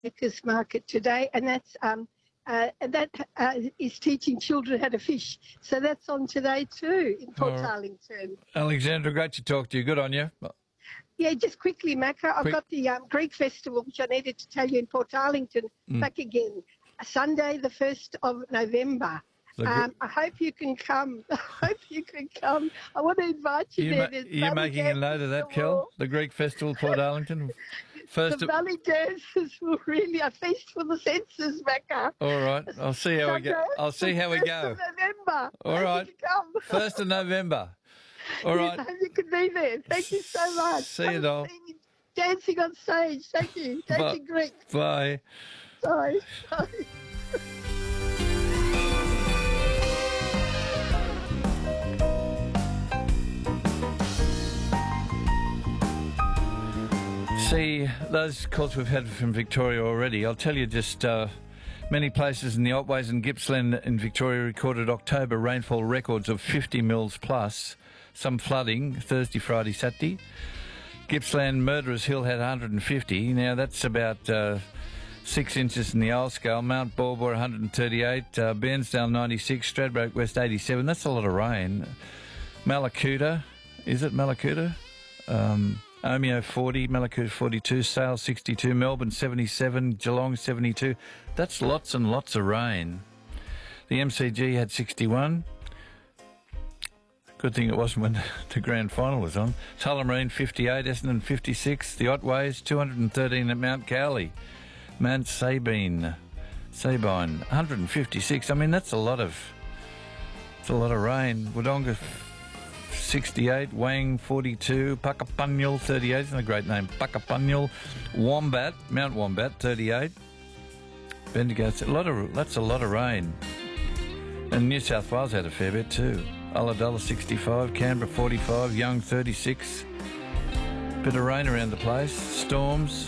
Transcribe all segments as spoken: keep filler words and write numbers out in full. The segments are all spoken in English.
Makers Market today, and that's um, uh, that uh, is teaching children how to fish. So that's on today too in Port Oh. Darlington. Alexandra, great to talk to you. Good on you. Yeah, just quickly, Macca, I've Quick. got the um, Greek Festival, which I needed to tell you, in Port Darlington, back again, Sunday the first of November. The Gre- Um, I hope you can come. I hope you can come. I want to invite you, You there. ma- There's you're belly making a note of that, dances Kel? galore. The Greek Festival, Port Darlington. The First of... belly dances will really a feast for the senses, Macca. All right. I'll see how we go. Sunday, I'll see how we the go. first of November. All Hope right. you can come. First of November. All Yes, right. I hope you can be there. Thank you so much. See you, Come doll. and see me dancing on stage. Thank you. Dancing Greek. Bye. Sorry. Sorry. See, those calls we've had from Victoria already, I'll tell you just uh, many places in the Otways and Gippsland in Victoria recorded October rainfall records of fifty mils plus, some flooding Thursday, Friday, Saturday. Gippsland, Murderers Hill had one hundred fifty. Now that's about uh, six inches in the old scale. Mount Baulboy one hundred thirty-eight, uh, Bairnsdale ninety-six, Stradbroke West eighty-seven. That's a lot of rain. Malakuta, is it Malakuta? Um, Omeo forty, Malakuta forty-two, Sale sixty-two, Melbourne seventy-seven, Geelong seventy-two. That's lots and lots of rain. The M C G had sixty-one. Good thing it wasn't when the grand final was on. Tullamarine fifty-eight, Essendon fifty-six, the Otways two hundred thirteen at Mount Cowley. Mount Sabine, Sabine one hundred fifty-six. I mean, that's a lot of, it's a lot of rain. Wodonga sixty-eight, Wang forty-two, Puckapunyal thirty-eight, isn't a great name, Puckapunyal, Wombat, Mount Wombat thirty-eight, Bendigo, a lot of, that's a lot of rain. And New South Wales had a fair bit too. Ulladulla sixty-five, Canberra forty-five, Young thirty-six, bit of rain around the place, storms.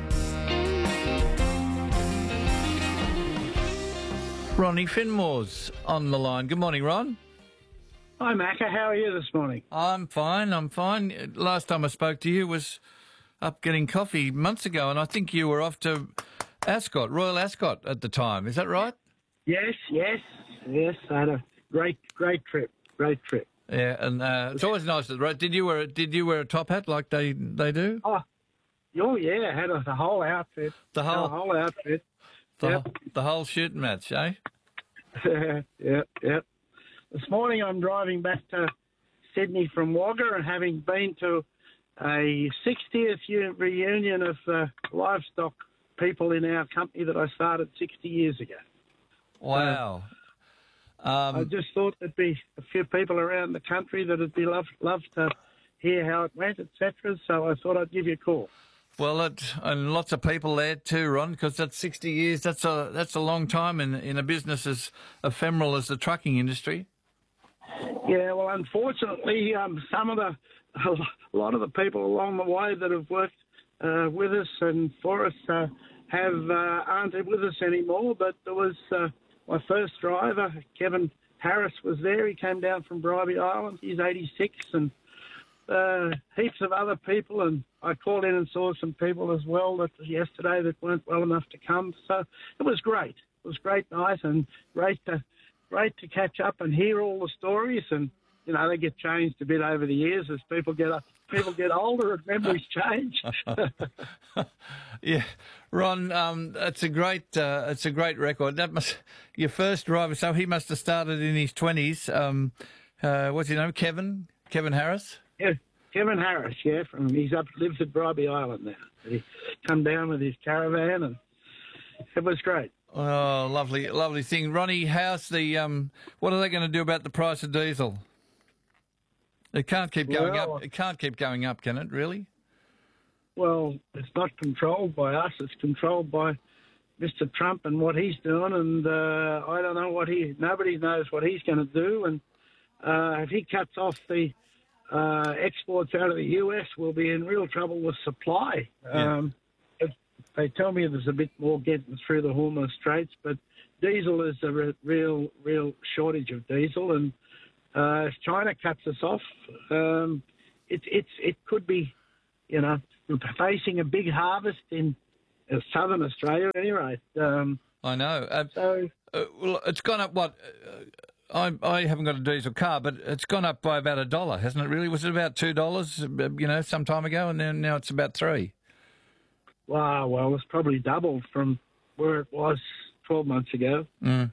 Ronnie Finmore's on the line. Good morning, Ron. Hi, Macca. How are you this morning? I'm fine, I'm fine. Last time I spoke to you was up getting coffee months ago, and I think you were off to Ascot, Royal Ascot at the time. Is that right? Yes, yes, yes. I had a great, great trip. Great trip. Yeah, and uh, it's always nice. Right? Did you wear Did you wear a top hat like they they do? Oh, oh yeah. I had a, the whole outfit. The whole the whole outfit. the, Yep. the whole shooting match, eh? yeah, yeah. This morning I'm driving back to Sydney from Wagga, and having been to a sixtieth u- reunion of uh, livestock people in our company that I started sixty years ago. Wow. Um, I just thought there'd be a few people around the country that'd be love love to hear how it went, et cetera. So I thought I'd give you a call. well, it, and lots of people there too, Ron, because that's sixty years. That's a that's a long time in in a business as ephemeral as the trucking industry. Yeah, well, unfortunately, um, some of the a lot of the people along the way that have worked uh, with us and for us uh, have uh, aren't with us anymore. But there was uh, my first driver, Kevin Harris, was there. He came down from Bribie Island. He's eighty-six, and uh, heaps of other people. And I called in and saw some people as well that yesterday that weren't well enough to come. So it was great. It was great night and great to great to catch up and hear all the stories. And you know, they get changed a bit over the years as people get people get older and memories change. Yeah, Ron, um, it's a great uh, it's a great record. That must your first driver. So he must have started in his twenties. Um, uh, what's his name? Kevin Kevin Harris. Yeah, Kevin Harris. Yeah, from he's up lives at Bribie Island now. He come down with his caravan, and it was great. Oh, lovely, lovely thing, Ronnie. How's the um? What are they going to do about the price of diesel? It can't keep going Well, up. It can't keep going up, can it? Really? Well, it's not controlled by us. It's controlled by Mister Trump and what he's doing. And uh, I don't know what he. Nobody knows what he's going to do. And uh, if he cuts off the uh, exports out of the U S, we'll be in real trouble with supply. Yeah. Um, if they tell me there's a bit more getting through the Hormuz Straits, but diesel is a re- real, real shortage of diesel. And uh, if China cuts us off, um, it, it's it could be, you know, facing a big harvest in uh, southern Australia at any rate. Um, I know. Uh, so, uh, well, it's gone up, what? Uh, I, I haven't got a diesel car, but it's gone up by about a dollar, hasn't it really? Was it about two dollars, you know, some time ago, and then now it's about three? Wow, well, it's probably doubled from where it was twelve months ago. Mm.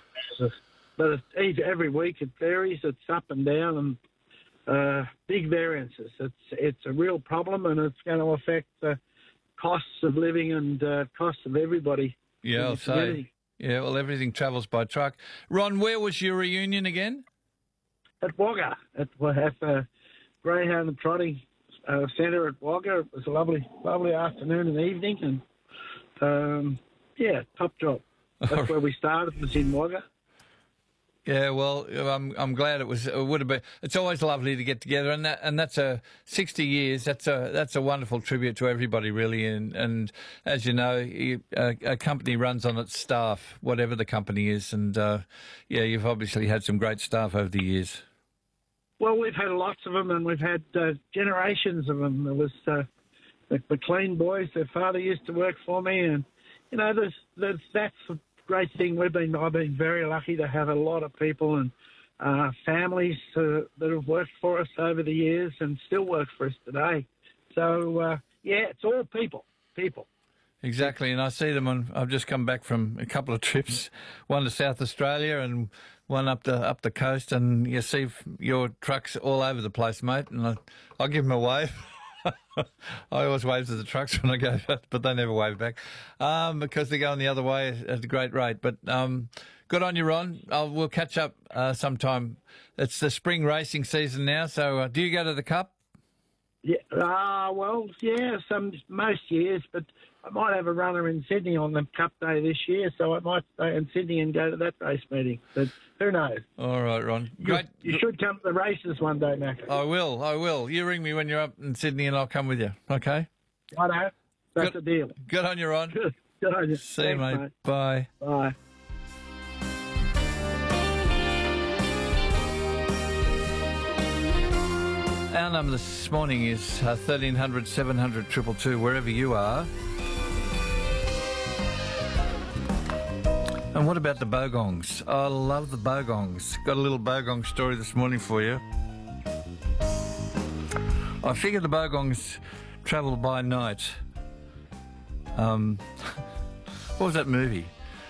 But it, every week it varies. It's up and down, and uh, big variances. It's it's a real problem, and it's going to affect the costs of living and uh, costs of everybody. Yeah, I'll say. Yeah, well, everything travels by truck. Ron, where was your reunion again? At Wagga, at, at the Greyhound and Trotting uh, Centre at Wagga. It was a lovely, lovely afternoon and evening, and um, yeah, top job. That's where we started. Was in Wagga. Yeah, well, I'm I'm glad it was. It would have been. It's always lovely to get together, and that and that's a sixty years. That's a that's a wonderful tribute to everybody, really. And and as you know, you, a, a company runs on its staff, whatever the company is. And uh, yeah, you've obviously had some great staff over the years. Well, we've had lots of them, and we've had uh, generations of them. There was uh, the McLean boys. Their father used to work for me, and you know, there's, there's that's. Great thing. We've been I've been very lucky to have a lot of people and uh, families uh, that have worked for us over the years and still work for us today. So uh, yeah, it's all people, people. Exactly, and I see them on. I've just come back from a couple of trips, one to South Australia and one up the up the coast, and you see your trucks all over the place, mate. And I, I'll give them a wave. I always wave to the trucks when I go, but they never wave back um, because they're going the other way at a great rate. But um, good on you, Ron. I'll, we'll catch up uh, sometime. It's the spring racing season now, so uh, do you go to the Cup? Yeah, uh, well, yeah, some most years, but I might have a runner in Sydney on the Cup Day this year, so I might stay in Sydney and go to that race meeting. But who knows? All right, Ron. Great. You, you should come to the races one day, Mac. I will, I will. You ring me when you're up in Sydney and I'll come with you, okay? Righto. That's good, the deal. Good on you, Ron. Good, good on you. See Thanks, you, mate. mate. Bye. Bye. Our number this morning is uh, thirteen hundred, seven hundred, two two two, wherever you are. And what about the bogongs? I love the bogongs. Got a little bogong story this morning for you. I figure the bogongs travel by night. Um, what was that movie?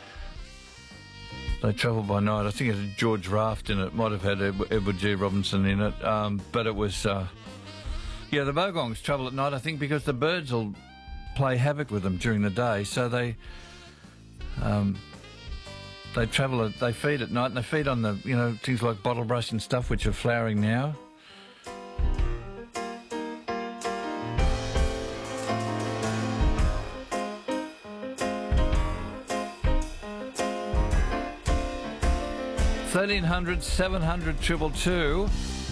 They travel by night. I think it had George Raft in it. Might have had Edward G. Robinson in it. Um, but it was, uh, yeah, the bogongs travel at night, I think, because the birds will play havoc with them during the day. So they um, they travel, they feed at night, and they feed on the, you know, things like bottlebrush and stuff, which are flowering now. thirteen hundred, seven hundred, two two two.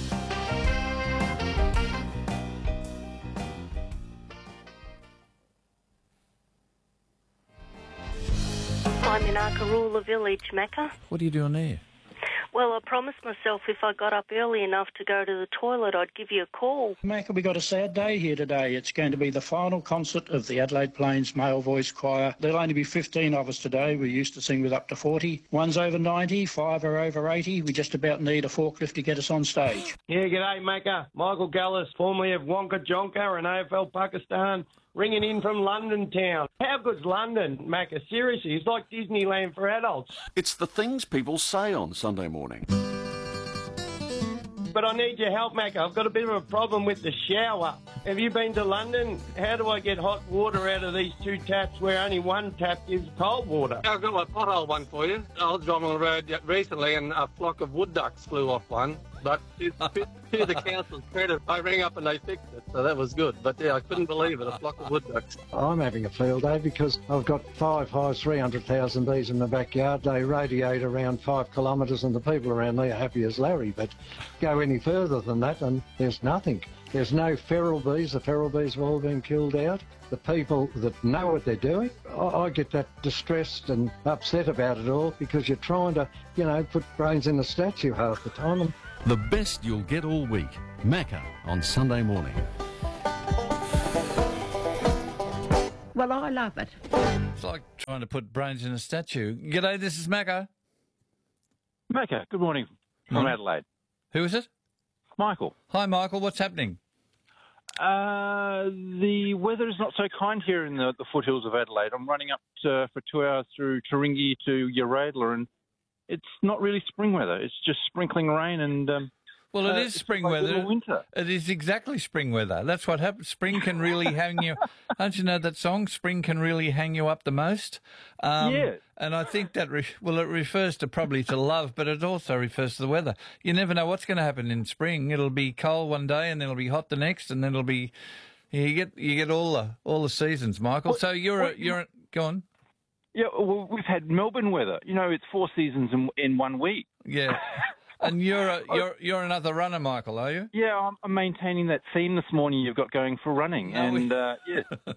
I'm in Arkaroola Village, Macca. What are you doing there? Well, I promised myself if I got up early enough to go to the toilet, I'd give you a call. Macca, we got a sad day here today. It's going to be the final concert of the Adelaide Plains Male Voice Choir. There'll only be fifteen of us today. We used to sing with up to forty. One's over ninety, five are over eighty. We just about need a forklift to get us on stage. Yeah, g'day, Macca. Michael Gallis, formerly of Wonka Jonka and A F L Pakistan, ringing in from London town. How good's London, Macca? Seriously, it's like Disneyland for adults. It's the things people say on Sunday morning. But I need your help, Macca. I've got a bit of a problem with the shower. Have you been to London? How do I get hot water out of these two taps where only one tap gives cold water? I've got my pothole one for you. I was driving on the road recently and a flock of wood ducks flew off one. But to, to the council's credit, I rang up and they fixed it, so that was good. But yeah, I couldn't believe it, a flock of wood ducks. I'm having a field day because I've got five hives, three hundred thousand bees in the backyard. They radiate around five kilometres and the people around me are happy as Larry. But go any further than that and there's nothing. There's no feral bees. The feral bees have all been killed out. The people that know what they're doing, I, I get that distressed and upset about it all because you're trying to, you know, put brains in a statue half the time. And the best you'll get all week. Macca on Sunday morning. Well, Well, I love it. It's like trying to put brains in a statue. G'day, this is Macca. Macca, good morning from Morning. Adelaide. Who is it? Michael. Hi, Michael. What's happening? Uh, the weather is not so kind here in the, the foothills of Adelaide. I'm running up to, for two hours through Taringi to Yaradla, and it's not really spring weather. It's just sprinkling rain and... Um, Well, it uh, is it's spring like weather. little winter. It is exactly spring weather. That's what happens. Spring can really hang you. Don't you know that song? Spring can really hang you up the most. Um, Yeah. And I think that re- well, it refers to probably to love, but it also refers to the weather. You never know what's going to happen in spring. It'll be cold one day, and then it'll be hot the next, and then it'll be. You get you get all the all the seasons, Michael. What- so you're a, what- you're a, go on. Yeah, well, we've had Melbourne weather. You know, it's four seasons in, in one week. Yeah. And you're a, you're you're another runner, Michael, are you? Yeah, I'm, I'm maintaining that theme this morning you've got going for running, No, we- and uh, yeah.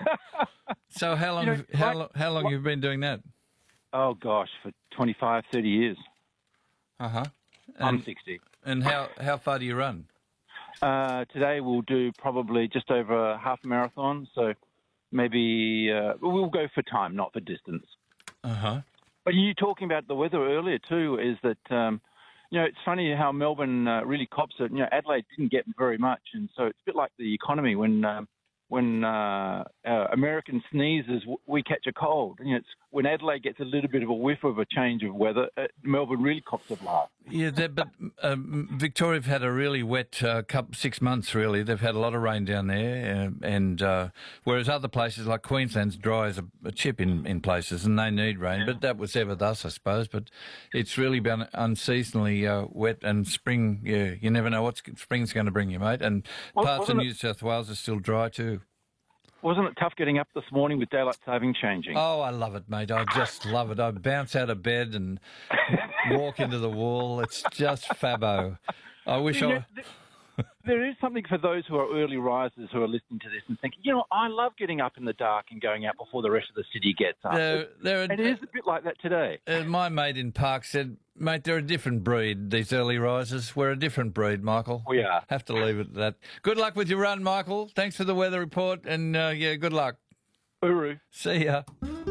So how long You know, have, how like- lo- how long like- have you been doing that? Oh gosh, for twenty-five, thirty years. Uh huh. I'm sixty. And how how far do you run? Uh, today we'll do probably just over half a marathon, so maybe uh, we'll go for time, not for distance. Uh huh. But you talking about the weather earlier too is that um, you know it's funny how Melbourne uh, really cops it. You know Adelaide didn't get very much, and so it's a bit like the economy when um, when uh, uh, American sneezes, w- we catch a cold. You know, it's when Adelaide gets a little bit of a whiff of a change of weather, uh, Melbourne really cops it last. Yeah, they- but um, Victoria have had a really wet uh, couple, six months, really. They've had a lot of rain down there, uh, and uh, whereas other places like Queensland's dry as a, a chip in, in places, and they need rain. But that was ever thus, I suppose. But it's really been unseasonally uh, wet, and spring, yeah, you never know what spring's going to bring you, mate. And Well, parts of wasn't New South Wales are still dry too. Wasn't it tough getting up this morning with daylight saving changing? Oh, I love it, mate. I just love it. I bounce out of bed and walk into the wall. It's just fabbo. I wish You know, I... th- there is something for those who are early risers who are listening to this and thinking, you know, I love getting up in the dark and going out before the rest of the city gets up. There, there are, it is a bit like that today. Uh, my mate in Park said, mate, they're a different breed, these early risers. We're a different breed, Michael. We are. Have to leave it at that. Good luck with your run, Michael. Thanks for the weather report, and, uh, yeah, good luck. Uru. See ya.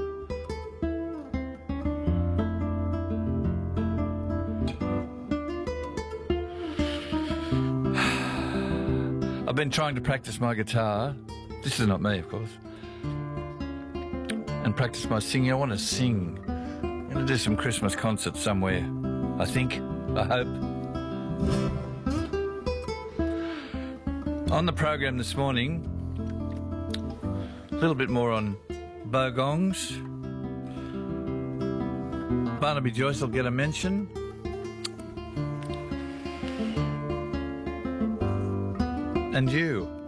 I've been trying to practice my guitar. This is not me, of course. And practice my singing. I want to sing. I'm going to do some Christmas concerts somewhere. I think. I hope. On the program this morning, a little bit more on bogongs. Barnaby Joyce will get a mention. And you.